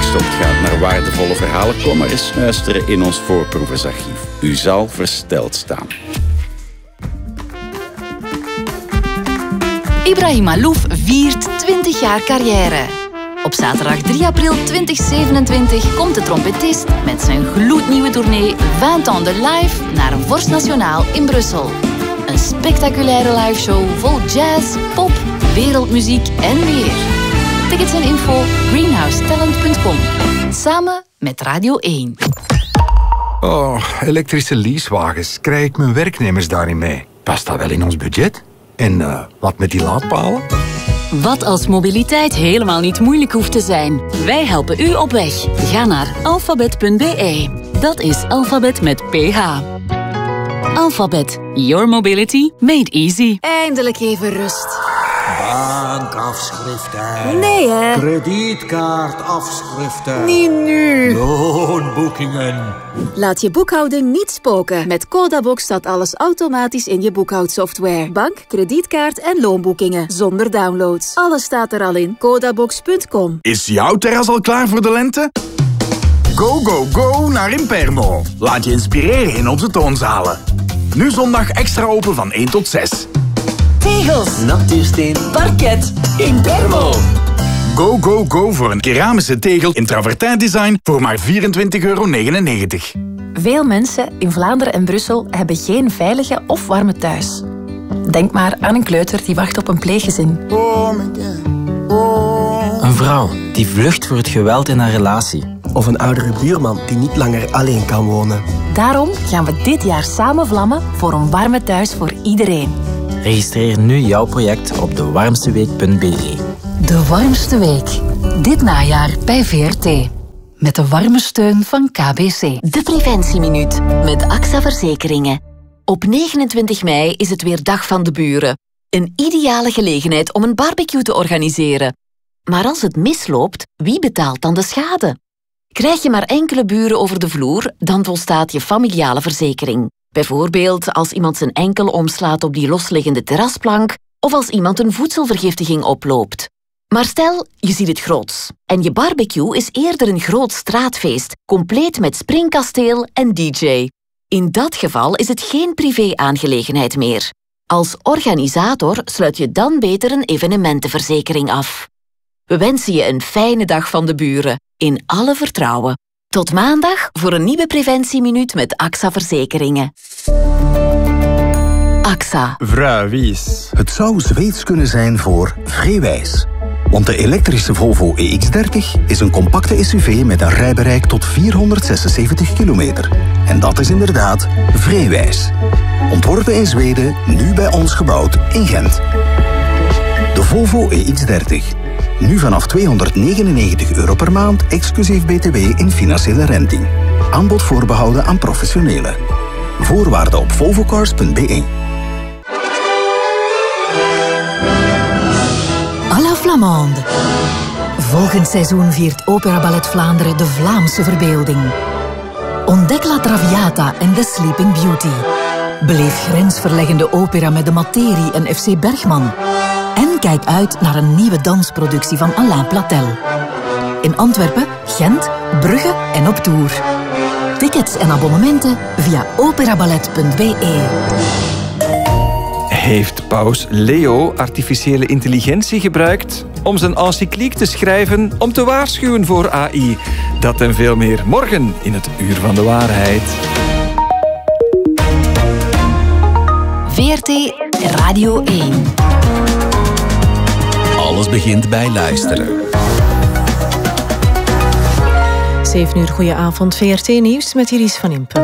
gestopt gaat naar waardevolle verhalen, kom maar eens luisteren in ons voorproeversarchief. U zal versteld staan. Ibrahim Malouf viert 20 jaar carrière. Op zaterdag 3 april 2027 komt de trompetist met zijn gloednieuwe tournee 20 ans de live naar Vorst Nationaal in Brussel. Een spectaculaire liveshow vol jazz, pop, wereldmuziek en meer. Tickets en info greenhousetalent.com. Samen met Radio 1. Oh, elektrische leasewagens. Krijg ik mijn werknemers daarin mee? Past dat wel in ons budget? En wat met die laadpalen? Wat als mobiliteit helemaal niet moeilijk hoeft te zijn? Wij helpen u op weg. Ga naar alphabet.be. Dat is alfabet met PH. Alphabet. Your mobility made easy. Eindelijk even rust. Bankafschriften. Nee, hè? Kredietkaartafschriften. Niet nu. Loonboekingen. Laat je boekhouding niet spoken. Met Codabox staat alles automatisch in je boekhoudsoftware. Bank, kredietkaart en loonboekingen. Zonder downloads. Alles staat er al in. Codabox.com. Is jouw terras al klaar voor de lente? Go, go, go naar Impermo. Laat je inspireren in onze toonzalen. Nu zondag extra open van 1 tot 6. Tegels, natuursteen, parket, Impermo. Go, go, go voor een keramische tegel in travertijn design voor maar €24,99. Veel mensen in Vlaanderen en Brussel hebben geen veilige of warme thuis. Denk maar aan een kleuter die wacht op een pleeggezin. Een vrouw die vlucht voor het geweld in haar relatie. Of een oudere buurman die niet langer alleen kan wonen. Daarom gaan we dit jaar samen vlammen voor een warme thuis voor iedereen. Registreer nu jouw project op dewarmsteweek.be. De warmste week. Dit najaar bij VRT. Met de warme steun van KBC. De Preventieminuut met AXA Verzekeringen. Op 29 mei is het weer Dag van de Buren. Een ideale gelegenheid om een barbecue te organiseren. Maar als het misloopt, wie betaalt dan de schade? Krijg je maar enkele buren over de vloer, dan volstaat je familiale verzekering. Bijvoorbeeld als iemand zijn enkel omslaat op die losliggende terrasplank of als iemand een voedselvergiftiging oploopt. Maar stel, je ziet het groots. En je barbecue is eerder een groot straatfeest, compleet met springkasteel en DJ. In dat geval is het geen privé-aangelegenheid meer. Als organisator sluit je dan beter een evenementenverzekering af. We wensen je een fijne Dag van de Buren, in alle vertrouwen. Tot maandag voor een nieuwe Preventieminuut met AXA Verzekeringen. AXA. Vrouwwies. Het zou Zweeds kunnen zijn voor Vreewijs. Want de elektrische Volvo EX30 is een compacte SUV met een rijbereik tot 476 kilometer. En dat is inderdaad Vreewijs. Ontworpen in Zweden, nu bij ons gebouwd in Gent. De Volvo EX30. Nu vanaf €299 per maand, exclusief BTW in financiële renting. Aanbod voorbehouden aan professionelen. Voorwaarden op volvocars.be. À la Flamande. Volgend seizoen viert Opera Ballet Vlaanderen de Vlaamse verbeelding. Ontdek La Traviata en The Sleeping Beauty. Beleef grensverleggende opera met de Materie en FC Bergman. En kijk uit naar een nieuwe dansproductie van Alain Platel. In Antwerpen, Gent, Brugge en op tour. Tickets en abonnementen via operaballet.be. Heeft paus Leo artificiële intelligentie gebruikt om zijn encycliek te schrijven om te waarschuwen voor AI? Dat en veel meer morgen in het Uur van de Waarheid. VRT Radio 1. Alles begint bij luisteren. 7 uur, goedenavond. VRT-nieuws met Iris van Impen.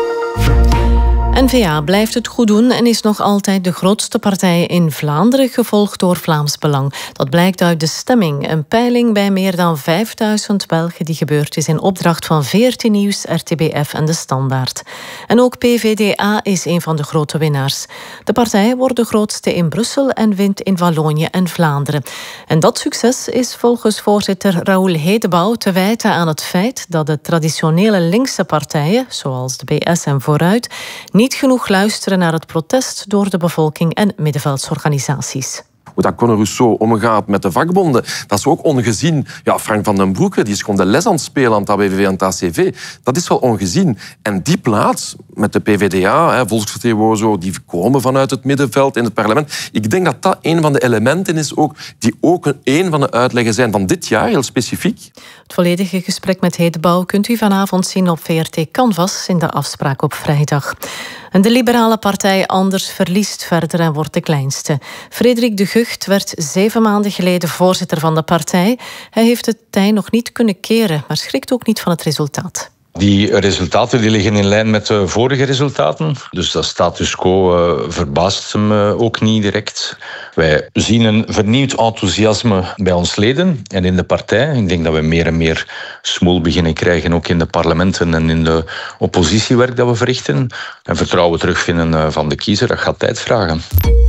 N-VA blijft het goed doen en is nog altijd de grootste partij in Vlaanderen, gevolgd door Vlaams Belang. Dat blijkt uit de stemming, een peiling bij meer dan 5000 Belgen die gebeurd is in opdracht van VRT Nieuws, RTBF en De Standaard. En ook PVDA is een van de grote winnaars. De partij wordt de grootste in Brussel en wint in Wallonië en Vlaanderen. En dat succes is volgens voorzitter Raoul Hedebouw te wijten aan het feit dat de traditionele linkse partijen, zoals de BS en Vooruit, niet genoeg luisteren naar het protest door de bevolking en middenveldsorganisaties. hoe dat Conor Rousseau omgaat met de vakbonden, dat is ook ongezien. Ja, Frank van den Broeke, die is gewoon de les aan het spelen aan het ABVV en het ACV. Dat is wel ongezien. En die plaats met de PvdA, volksvertegenwoordigers, die komen vanuit het middenveld in het parlement. Ik denk dat dat een van de elementen is ook, die ook een van de uitleggen zijn van dit jaar, heel specifiek. Het volledige gesprek met Hedebouw kunt u vanavond zien op VRT Canvas in de afspraak op vrijdag. En de liberale partij Anders verliest verder en wordt de kleinste. Frederik de Gucht werd 7 maanden geleden voorzitter van de partij. Hij heeft het tij nog niet kunnen keren, maar schrikt ook niet van het resultaat. Die resultaten die liggen in lijn met de vorige resultaten. Dus dat status quo verbaast hem ook niet direct. Wij zien een vernieuwd enthousiasme bij ons leden en in de partij. Ik denk dat we meer en meer smoel beginnen krijgen, ook in de parlementen en in de oppositiewerk dat we verrichten. En vertrouwen terugvinden van de kiezer, dat gaat tijd vragen.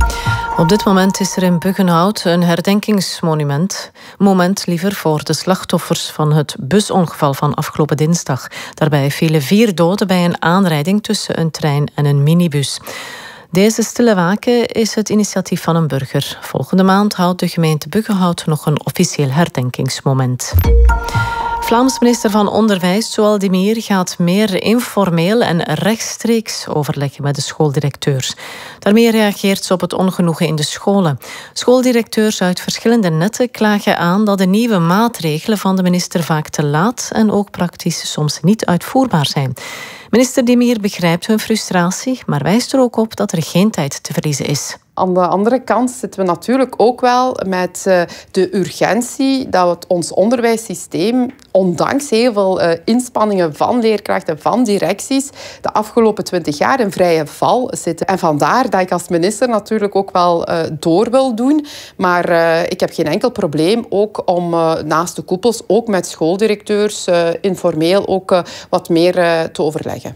Op dit moment is er in Buggenhout een herdenkingsmonument. Moment liever voor de slachtoffers van het busongeval van afgelopen dinsdag. Daarbij vielen 4 doden bij een aanrijding tussen een trein en een minibus. Deze stille waken is het initiatief van een burger. Volgende maand houdt de gemeente Buggenhout nog een officieel herdenkingsmoment. Vlaams minister van Onderwijs, Joël De Mier, gaat meer informeel en rechtstreeks overleggen met de schooldirecteurs. Daarmee reageert ze op het ongenoegen in de scholen. Schooldirecteurs uit verschillende netten klagen aan dat de nieuwe maatregelen van de minister vaak te laat en ook praktisch soms niet uitvoerbaar zijn. Minister De Mier begrijpt hun frustratie, maar wijst er ook op dat er geen tijd te verliezen is. Aan de andere kant zitten we natuurlijk ook wel met de urgentie dat ons onderwijssysteem, ondanks heel veel inspanningen van leerkrachten, van directies, de afgelopen 20 jaar in vrije val zitten. En vandaar dat ik als minister natuurlijk ook wel door wil doen. Maar ik heb geen enkel probleem ook om naast de koepels, ook met schooldirecteurs, informeel ook wat meer te overleggen.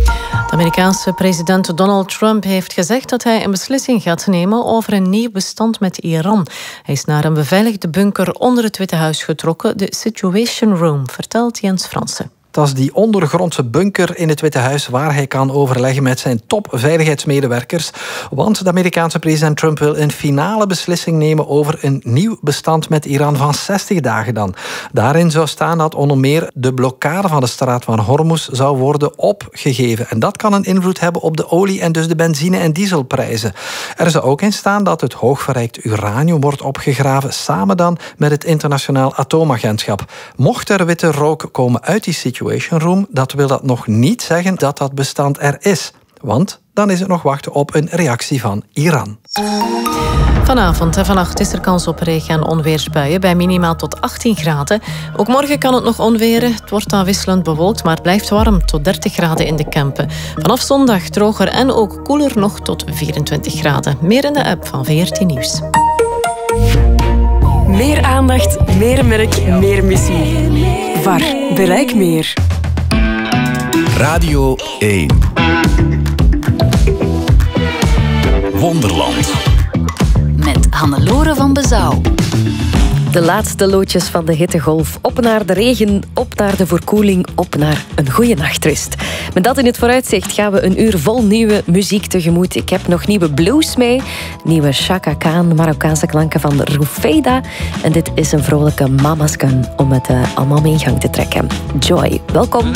De Amerikaanse president Donald Trump heeft gezegd dat hij een beslissing gaat nemen over een nieuw bestand met Iran. Hij is naar een beveiligde bunker onder het Witte Huis getrokken, de Situation Room, vertelt Jens Fransen. Dat is die ondergrondse bunker in het Witte Huis waar hij kan overleggen met zijn topveiligheidsmedewerkers. Want de Amerikaanse president Trump wil een finale beslissing nemen over een nieuw bestand met Iran van 60 dagen dan. Daarin zou staan dat onder meer de blokkade van de straat van Hormuz zou worden opgegeven. En dat kan een invloed hebben op de olie- en dus de benzine- en dieselprijzen. Er zou ook in staan dat het hoogverrijkt uranium wordt opgegraven, samen dan met het Internationaal Atoomagentschap. Mocht er witte rook komen uit die Situation Room, dat wil dat nog niet zeggen dat dat bestand er is. Want dan is het nog wachten op een reactie van Iran. Vanavond en vannacht is er kans op regen- en onweersbuien bij minimaal tot 18 graden. Ook morgen kan het nog onweren. Het wordt dan wisselend bewolkt, maar het blijft warm tot 30 graden in de Kempen. Vanaf zondag droger en ook koeler nog tot 24 graden. Meer in de app van VRT Nieuws. Meer aandacht, meer merk, meer missie. VAR, bereik meer. Radio 1. Wonderland. Met Hannelore van Bezouw. De laatste loodjes van de hittegolf. Op naar de regen, op naar de verkoeling, op naar een goede nachtrust. Met dat in het vooruitzicht gaan we een uur vol nieuwe muziek tegemoet. Ik heb nog nieuwe blues mee, nieuwe Chaka Khan, Marokkaanse klanken van Rufeida. En dit is een vrolijke Mama's Gun om het allemaal mee in gang te trekken. Joy, welkom.